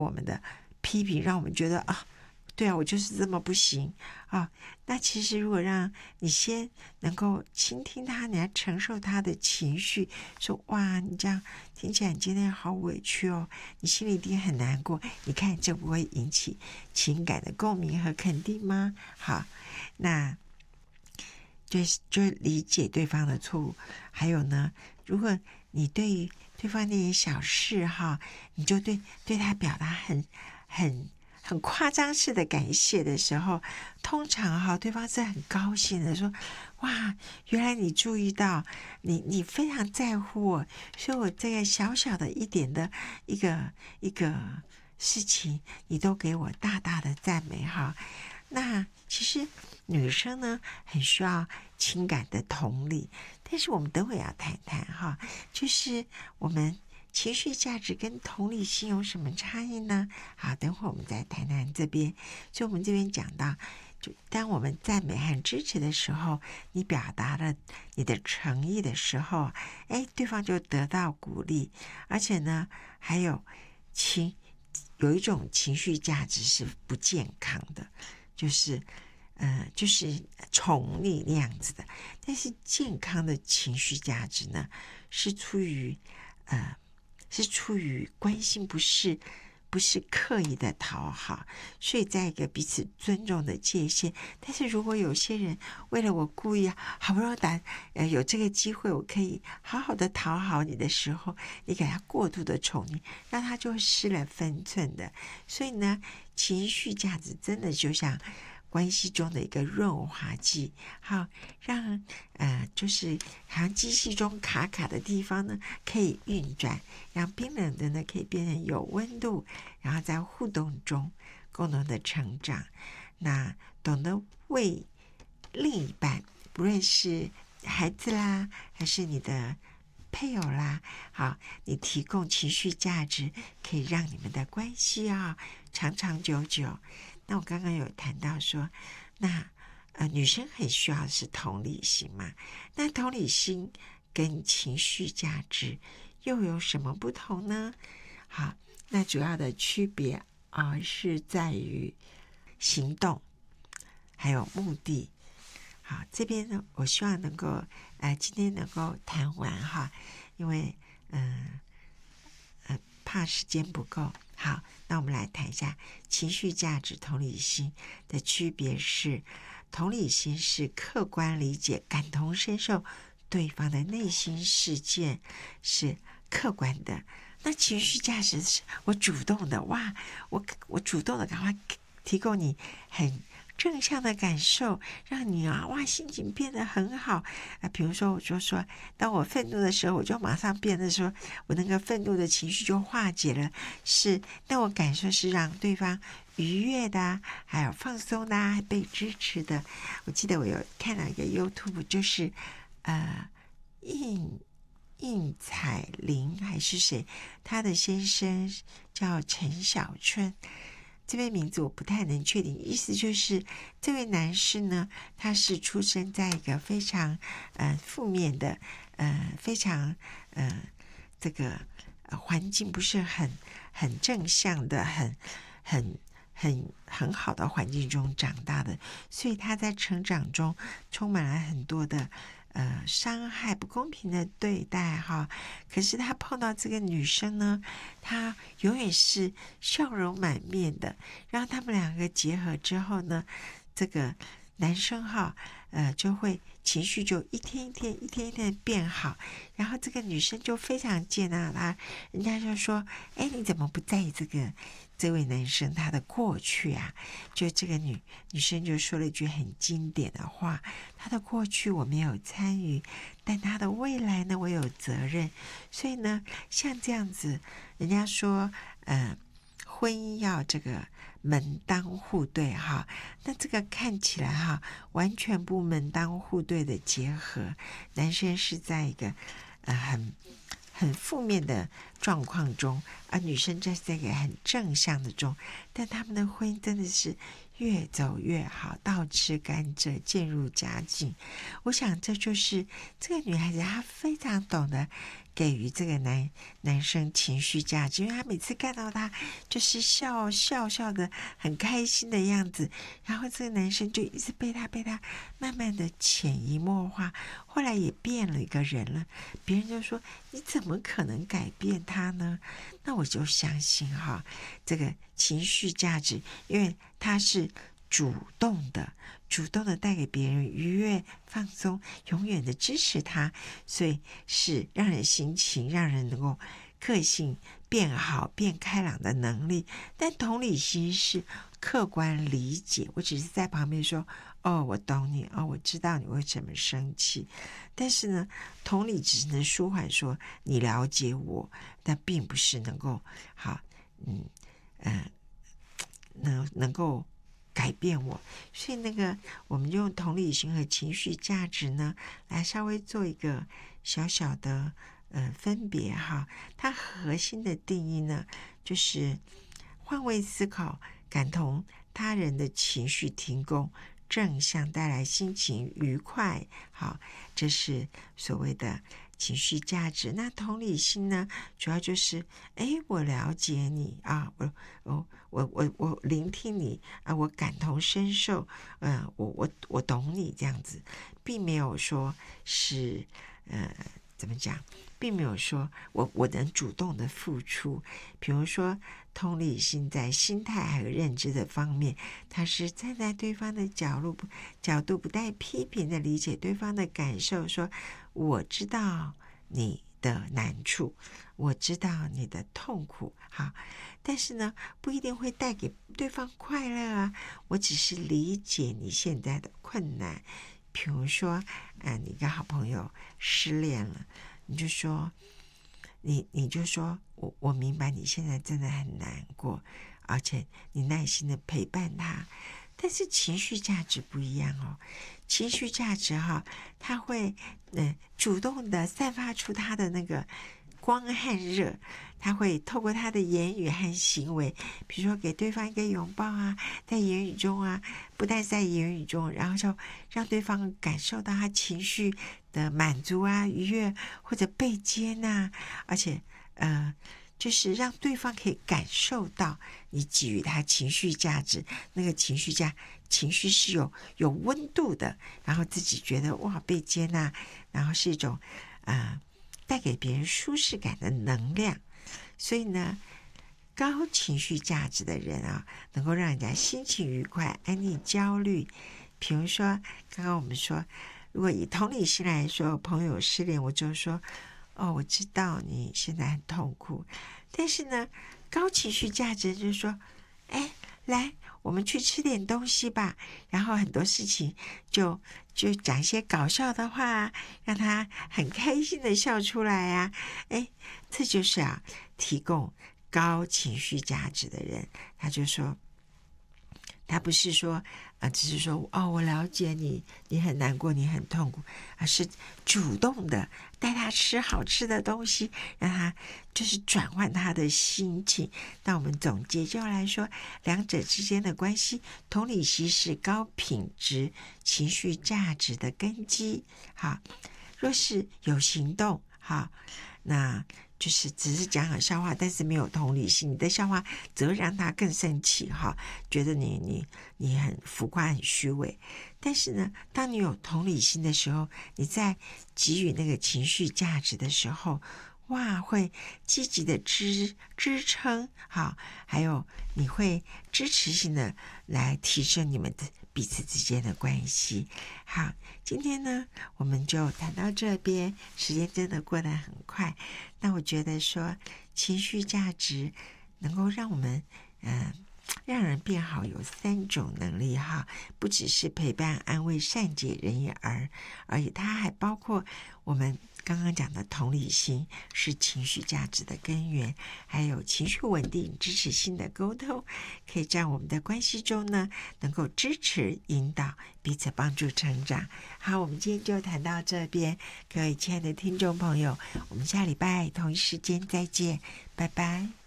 我们的批评，让我们觉得啊，对啊，我就是这么不行啊。那其实如果让你先能够倾听他，你来承受他的情绪，说哇，你这样听起来你今天好委屈哦，你心里一定很难过。你看这不会引起情感的共鸣和肯定吗？好，那就理解对方的错误。还有呢，如果你对于对方那些小事哈，你就对他表达很夸张式的感谢的时候，通常哈对方是很高兴的，说哇，原来你注意到，你非常在乎我，所以我这个小小的一点的一个事情，你都给我大大的赞美哈。那其实女生呢很需要情感的同理，但是我们等会要谈谈哈，就是我们情绪价值跟同理心有什么差异呢？好，等会我们再谈谈这边。所以我们这边讲到，就当我们赞美和支持的时候，你表达了你的诚意的时候，对方就得到鼓励，而且呢，还有有一种情绪价值是不健康的。就是宠溺那样子的，但是健康的情绪价值呢，是出于关心，不是刻意的讨好，所以在一个彼此尊重的界限。但是如果有些人为了我故意好不容易有这个机会，我可以好好的讨好你的时候，你给他过度的宠溺，让他就失了分寸的。所以呢，情绪价值真的就像关系中的一个润滑剂，好让就是好像机器中卡卡的地方呢可以运转，让冰冷的呢可以变成有温度，然后在互动中共同的成长。那懂得为另一半，不论是孩子啦，还是你的配偶啦，好，你提供情绪价值，可以让你们的关系长长久久。那我刚刚有谈到说，那女生很需要的是同理心嘛？那同理心跟情绪价值又有什么不同呢？好，那主要的区别是在于行动还有目的。好，这边呢，我希望能够今天能够谈完哈，因为怕时间不够。好，那我们来谈一下情绪价值同理心的区别是，同理心是客观理解、感同身受对方的内心事件，是客观的。那情绪价值是我主动的，哇，我主动的赶快提供你很正向的感受，让你哇心情变得很好比如说我就说，当我愤怒的时候，我就马上变得说我那个愤怒的情绪就化解了，那我感受是让对方愉悦的还有放松的被支持的。我记得我有看到一个 YouTube， 就是应采玲还是谁，他的先生叫陈小春，这位名字我不太能确定，意思就是这位男士呢，他是出生在一个非常负面的非常这个环境不是很正向的很好的环境中长大的，所以他在成长中充满了很多的伤害、不公平的对待哈。可是他碰到这个女生呢，她永远是笑容满面的。然后他们两个结合之后呢，这个男生就会情绪就一天一天变好，然后这个女生就非常接纳他，人家就说，你怎么不在意这位男生他的过去啊？就这个女生就说了一句很经典的话，他的过去我没有参与，但他的未来呢，我有责任。所以呢，像这样子，人家说婚姻要这个门当户对哈，那这个看起来完全不门当户对的结合，男生是在一个很负面的状况中，而女生在一个很正向的中，但他们的婚姻真的是越走越好，倒吃甘蔗，渐入佳境。我想这就是这个女孩子，她非常懂得给予这个男生情绪价值，因为她每次看到他就是笑的很开心的样子，然后这个男生就一直被他慢慢的潜移默化，后来也变了一个人了。别人就说你怎么可能改变他呢？那我就相信这个情绪价值，因为他是主动的带给别人愉悦、放松，永远的支持他，所以是让人心情，让人能够个性变好、变开朗的能力。但同理心是客观理解，我只是在旁边说，哦，我懂你，哦，我知道你为什么生气。但是呢，同理只能舒缓说你了解我，但并不是能够能够改变我。所以我们用同理心和情绪价值呢，来稍微做一个小小的分别它核心的定义呢，就是换位思考，感同他人的情绪，提供正向，带来心情愉快。这是所谓的情绪价值。那同理心呢，主要就是我了解你我聆听你我感同身受我懂你这样子，并没有说是怎么讲，并没有说我能主动的付出。比如说同理心在心态还有认知的方面，它是站在对方的角度，不带批评的理解对方的感受，说我知道你的难处，我知道你的痛苦但是呢不一定会带给对方快乐我只是理解你现在的困难。比如说你跟好朋友失恋了，你就说我明白你现在真的很难过，而且你耐心的陪伴他。但是情绪价值不一样情绪价值他会主动的散发出他的那个光和热，他会透过他的言语和行为，比如说给对方一个拥抱在言语中不但在言语中，然后就让对方感受到他情绪的满足愉悦，或者被接纳，而且就是让对方可以感受到你给予他情绪价值，那个情绪是有温度的，然后自己觉得哇被接纳，然后是一种带给别人舒适感的能量。所以呢，高情绪价值的人能够让人家心情愉快，安宁焦虑。比如说刚刚我们说，如果以同理心来说，朋友失恋，我就说我知道你现在很痛苦，但是呢高情绪价值就是说来我们去吃点东西吧，然后很多事情就讲一些搞笑的话让他很开心的笑出来这就是提供高情绪价值的人。他就说他不是说只是说我了解你，你很难过，你很痛苦，而是主动的带他吃好吃的东西，让他就是转换他的心情。那我们总结就来说，两者之间的关系，同理心是高品质情绪价值的根基。若是有行动那就是只是讲笑话，但是没有同理心，你的笑话只会让他更生气觉得你很浮夸很虚伪。但是呢当你有同理心的时候，你在给予那个情绪价值的时候会积极的支撑还有你会支持性的来提升你们的彼此之间的关系。好，今天呢我们就谈到这边，时间真的过得很快。那我觉得说情绪价值能够让我们让人变好有3种能力不只是陪伴安慰善解人意而且它还包括我们刚刚讲的同理心是情绪价值的根源，还有情绪稳定支持性的沟通，可以在我们的关系中呢能够支持引导彼此帮助成长。好，我们今天就谈到这边，各位亲爱的听众朋友，我们下礼拜同一时间再见，拜拜。